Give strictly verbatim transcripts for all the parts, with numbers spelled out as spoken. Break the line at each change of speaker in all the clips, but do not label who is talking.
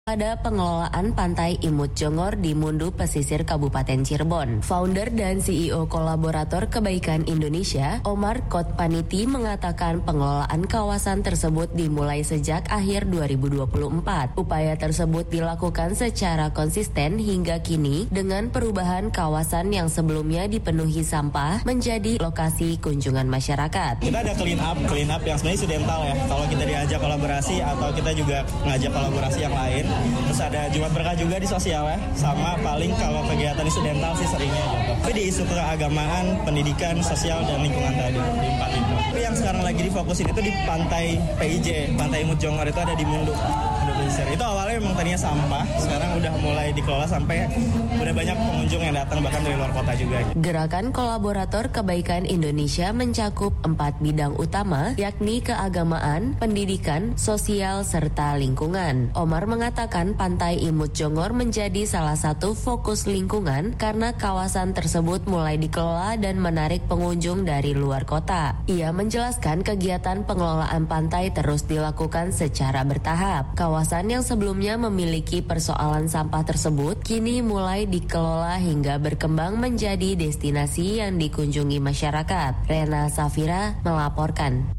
Pada pengelolaan Pantai Imut Jongor di Mundu Pesisir Kabupaten Cirebon. Founder dan C E O Kolaborator Kebaikan Indonesia, Omar Kotpaniti, mengatakan pengelolaan kawasan tersebut dimulai sejak akhir dua ribu dua puluh empat. Upaya tersebut dilakukan secara konsisten hingga kini dengan perubahan kawasan yang sebelumnya dipenuhi sampah menjadi lokasi kunjungan masyarakat.
Kita ada clean up, clean up yang sebenarnya incidental ya. Kalau kita diajak kolaborasi atau kita juga ngajak kolaborasi yang lain. Terus ada Jumat Berkah juga di sosial ya. Sama paling kalau kegiatan insidental sih seringnya gitu. Tapi di isu keagamaan, pendidikan, sosial, dan lingkungan tadi di empat itu. Tapi yang sekarang lagi difokusin itu di Pantai P I J, Pantai Imut Jongor itu ada di Mundu. Itu awalnya memang tadinya sampah, sekarang udah mulai dikelola sampai udah banyak pengunjung yang datang bahkan dari luar kota juga.
Gerakan Kolaborator Kebaikan Indonesia mencakup empat bidang utama, yakni keagamaan, pendidikan, sosial, serta lingkungan. Omar mengatakan Pantai Imut Jongor menjadi salah satu fokus lingkungan karena kawasan tersebut mulai dikelola dan menarik pengunjung dari luar kota. Ia menjelaskan kegiatan pengelolaan pantai terus dilakukan secara bertahap. Kawasan yang sebelumnya memiliki persoalan sampah tersebut kini mulai dikelola hingga berkembang menjadi destinasi yang dikunjungi masyarakat. Rena Safira melaporkan.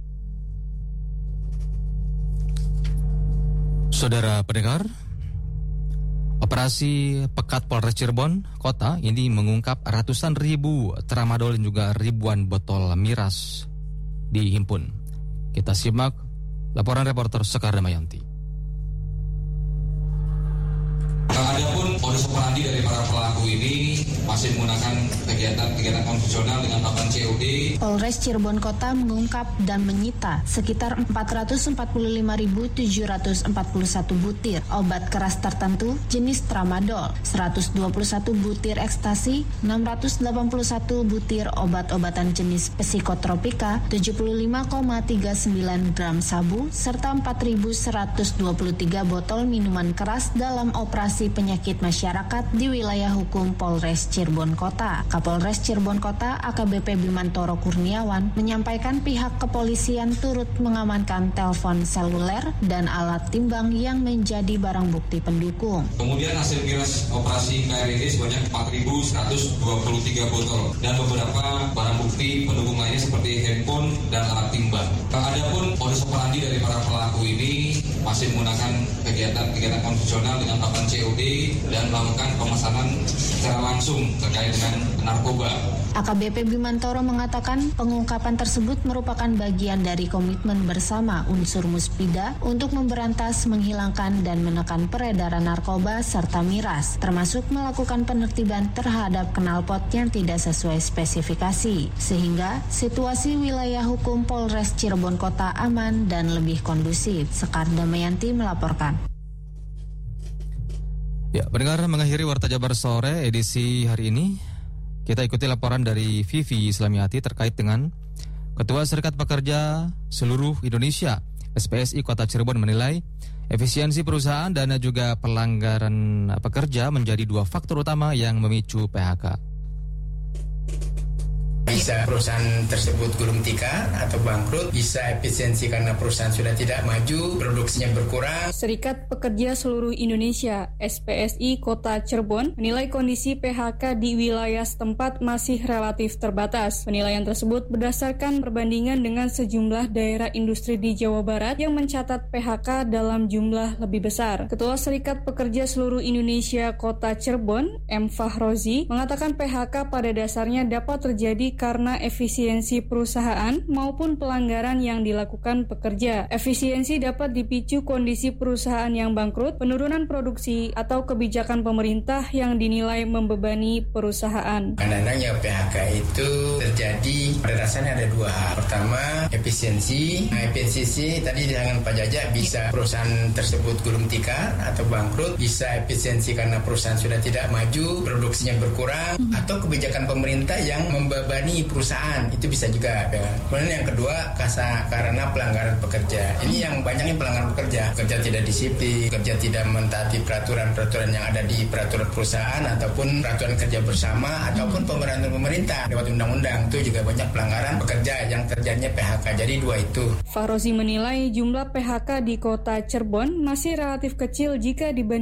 Saudara pendengar, operasi Pekat Polres Cirebon Kota ini mengungkap ratusan ribu tramadol dan juga ribuan botol miras dihimpun. Kita simak laporan reporter Sekar Damayanti.
Adapun modus operandi dari para pelaku ini masih menggunakan kegiatan-kegiatan konvensional dengan melakukan C O D.
Polres Cirebon Kota mengungkap dan menyita sekitar empat ratus empat puluh lima ribu tujuh ratus empat puluh satu butir obat keras tertentu jenis tramadol, seratus dua puluh satu butir ekstasi, enam ratus delapan puluh satu butir obat-obatan jenis psikotropika, tujuh puluh lima koma tiga sembilan gram sabu, serta empat ribu seratus dua puluh tiga botol minuman keras dalam operasi penyakit masyarakat di wilayah hukum Polres Cirebon Kota. Kapolres Cirebon Kota A K B P Bimantoro Kurniawan menyampaikan pihak kepolisian turut mengamankan telepon seluler dan alat timbang yang menjadi barang bukti pendukung.
Kemudian hasil miras operasi K R I D sebanyak empat ribu seratus dua puluh tiga botol dan beberapa barang bukti pendukung lainnya seperti handphone dan alat timbang. Adapun modus operandi dari para pelaku ini masih menggunakan kegiatan-kegiatan konvensional dengan melakukan C O D dan melakukan pemesanan secara langsung terkait dengan narkoba.
A K B P Bimantoro mengatakan pengungkapan tersebut merupakan bagian dari komitmen bersama unsur Muspida untuk memberantas, menghilangkan, dan menekan peredaran narkoba serta miras, termasuk melakukan penertiban terhadap knalpot yang tidak sesuai spesifikasi, sehingga situasi wilayah hukum Polres Cirebon Kota aman dan lebih kondusif. Sekar Damayanti melaporkan.
Ya, pendengar, mengakhiri Warta Jabar Sore edisi hari ini, kita ikuti laporan dari Vivi Islamiati terkait dengan Ketua Serikat Pekerja Seluruh Indonesia S P S I Kota Cirebon menilai efisiensi perusahaan dan juga pelanggaran pekerja menjadi dua faktor utama yang memicu P H K.
Bisa perusahaan tersebut gulung tikar atau bangkrut, bisa efisiensi karena perusahaan sudah tidak maju, produksinya berkurang.
Serikat Pekerja Seluruh Indonesia S P S I Kota Cirebon menilai kondisi P H K di wilayah setempat masih relatif terbatas. Penilaian tersebut berdasarkan perbandingan dengan sejumlah daerah industri di Jawa Barat yang mencatat P H K dalam jumlah lebih besar. Ketua Serikat Pekerja Seluruh Indonesia Kota Cirebon, M. Fahrozi, mengatakan P H K pada dasarnya dapat terjadi karena efisiensi perusahaan maupun pelanggaran yang dilakukan pekerja. Efisiensi dapat dipicu kondisi perusahaan yang bangkrut, penurunan produksi, atau kebijakan pemerintah yang dinilai membebani perusahaan.
Kadang-kadang ya P H K itu terjadi pada dasarnya ada dua hal. Pertama, efisiensi. Nah, efisiensi tadi dengan Pak Jaja bisa perusahaan tersebut gulung tikar atau bangkrut, bisa efisiensi karena perusahaan sudah tidak maju, produksinya berkurang, hmm. atau kebijakan pemerintah yang membebani membebani perusahaan, itu bisa juga. Ya. Kemudian yang kedua kasa, karena pelanggaran pekerja. Ini yang banyaknya pelanggaran pekerja, kerja tidak disiplin, kerja tidak mentaati peraturan-peraturan yang ada di peraturan perusahaan ataupun peraturan kerja bersama ataupun pemerintahan pemerintah lewat undang-undang, itu juga banyak pelanggaran pekerja yang terjadinya P H K. Jadi dua itu.
Fahrozi menilai jumlah P H K di kota Cirebon masih relatif kecil jika dibandingkan